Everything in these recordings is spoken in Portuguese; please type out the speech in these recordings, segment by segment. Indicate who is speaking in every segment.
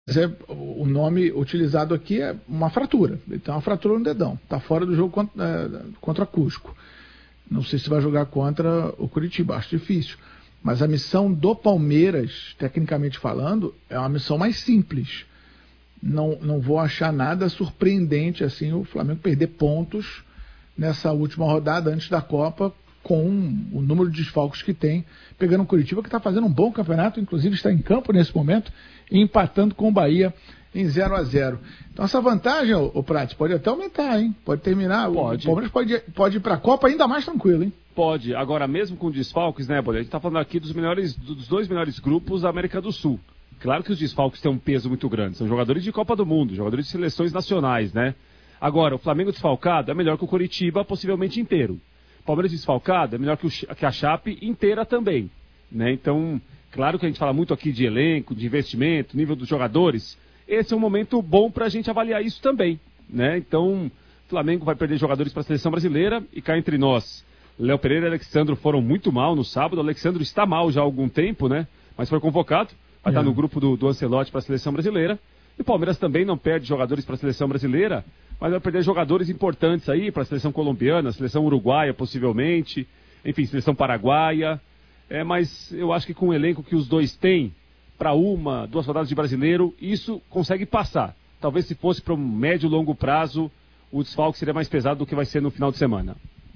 Speaker 1: o nome utilizado aqui é uma fratura. Ele tem uma fratura no dedão. Está fora do jogo contra Cusco. Não sei se vai jogar contra o Curitiba, acho difícil. Mas a missão do Palmeiras, tecnicamente falando, é uma missão mais simples. Não vou achar nada surpreendente assim o Flamengo perder pontos nessa última rodada antes da Copa, com o número de desfalques que tem, pegando o Curitiba, que está fazendo um bom campeonato, inclusive está em campo nesse momento, e empatando com o Bahia em 0-0. Então essa vantagem, o Prats, pode até aumentar, hein? Pode terminar,
Speaker 2: pode.
Speaker 1: O Palmeiras pode ir para a Copa ainda mais tranquilo, hein?
Speaker 2: Pode. Agora, mesmo com desfalques, né, Bolê? A gente está falando aqui dos dois melhores grupos da América do Sul. Claro que os desfalques têm um peso muito grande. São jogadores de Copa do Mundo, jogadores de seleções nacionais, né? Agora, o Flamengo desfalcado é melhor que o Curitiba, possivelmente inteiro. O Palmeiras desfalcado é melhor que a Chape inteira também, né? Então, claro que a gente fala muito aqui de elenco, de investimento, nível dos jogadores. Esse é um momento bom para a gente avaliar isso também, né? Então, o Flamengo vai perder jogadores para a seleção brasileira e cá entre nós. Léo Pereira e Alexandro foram muito mal no sábado. O Alexandro está mal já há algum tempo, né? Mas foi convocado. Vai estar no grupo do Ancelotti para a seleção brasileira. E o Palmeiras também não perde jogadores para a seleção brasileira, mas vai perder jogadores importantes aí para a seleção colombiana, seleção uruguaia possivelmente, enfim, seleção paraguaia. Mas eu acho que com o elenco que os dois têm, para 2 rodadas de brasileiro, isso consegue passar. Talvez se fosse para um médio e longo prazo, o desfalque seria mais pesado do que vai ser no final de semana.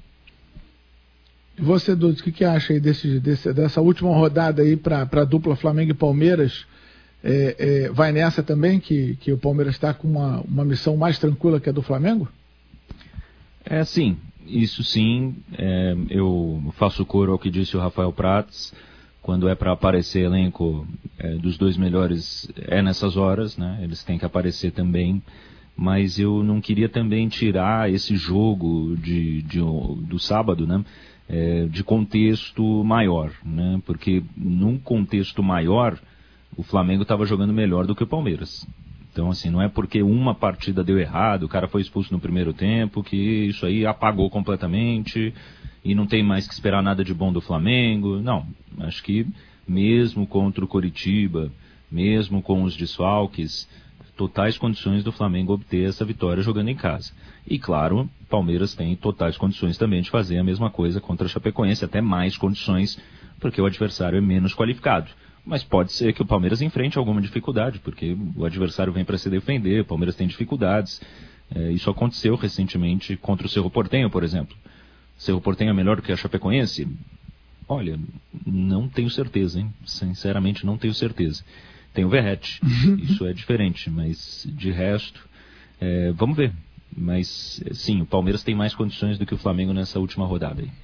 Speaker 1: E você, Dudes, o que acha aí dessa última rodada aí para a dupla Flamengo e Palmeiras? Vai nessa também, que o Palmeiras está com uma missão mais tranquila que a do Flamengo?
Speaker 3: Sim, isso sim. Eu faço coro ao que disse o Rafael Prats. Quando é para aparecer elenco dos dois melhores, nessas horas, né? Eles têm que aparecer também. Mas eu não queria também tirar esse jogo do sábado, né? De contexto maior, né? Porque num contexto maior, o Flamengo estava jogando melhor do que o Palmeiras. Então, assim, não é porque uma partida deu errado, o cara foi expulso no primeiro tempo, que isso aí apagou completamente e não tem mais que esperar nada de bom do Flamengo. Não, acho que mesmo contra o Coritiba, mesmo com os desfalques, totais condições do Flamengo obter essa vitória jogando em casa. E claro, o Palmeiras tem totais condições também de fazer a mesma coisa contra a Chapecoense, até mais condições, porque o adversário é menos qualificado. Mas pode ser que o Palmeiras enfrente alguma dificuldade, porque o adversário vem para se defender, o Palmeiras tem dificuldades. Isso aconteceu recentemente contra o Cerro Porteño, por exemplo. O Cerro Porteño é melhor do que a Chapecoense? Olha, não tenho certeza, hein? Sinceramente não tenho certeza. Tem o Verratti, isso é diferente, mas de resto, vamos ver. Mas sim, o Palmeiras tem mais condições do que o Flamengo nessa última rodada aí.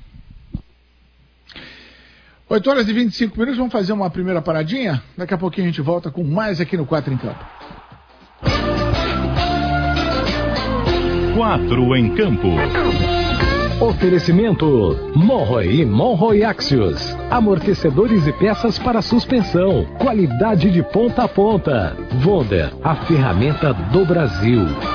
Speaker 1: 8h25, vamos fazer uma primeira paradinha? Daqui a pouquinho a gente volta com mais aqui no 4 em Campo.
Speaker 4: 4 em Campo.
Speaker 5: Oferecimento Monroe e Monroe Axios. Amortecedores e peças para suspensão. Qualidade de ponta a ponta. Wonder, a ferramenta do Brasil.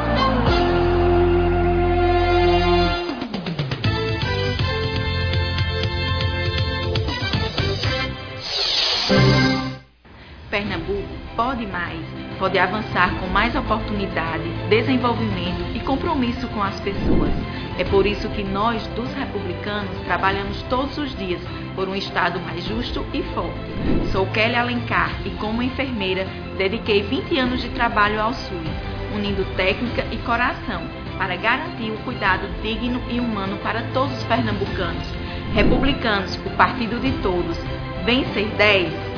Speaker 6: Pernambuco pode mais, pode avançar com mais oportunidade, desenvolvimento e compromisso com as pessoas. É por isso que nós, dos republicanos, trabalhamos todos os dias por um Estado mais justo e forte. Sou Kelly Alencar e, como enfermeira, dediquei 20 anos de trabalho ao SUS, unindo técnica e coração para garantir um cuidado digno e humano para todos os pernambucanos. Republicanos, o partido de todos. Vem ser 10.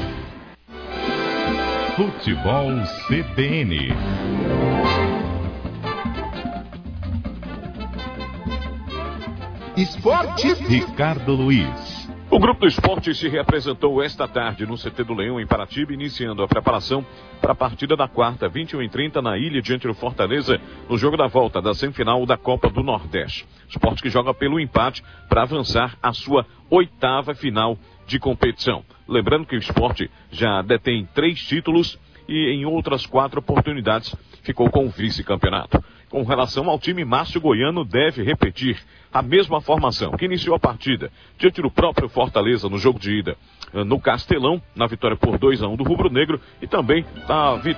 Speaker 4: Futebol CBN.
Speaker 7: Esporte.
Speaker 4: Ricardo Luiz.
Speaker 7: O Grupo do Esporte se reapresentou esta tarde no CT do Leão, em Paratiba, iniciando a preparação para a partida da quarta, 21h30, na ilha, diante do Fortaleza, no jogo da volta da semifinal da Copa do Nordeste. Esporte que joga pelo empate para avançar à sua 8ª final de competição. Lembrando que o Esporte já detém 3 títulos e em outras 4 oportunidades ficou com o vice-campeonato. Com relação ao time, Márcio Goiano deve repetir a mesma formação que iniciou a partida diante do próprio Fortaleza no jogo de ida no Castelão, na vitória por 2-1 do Rubro Negro, e também na vitória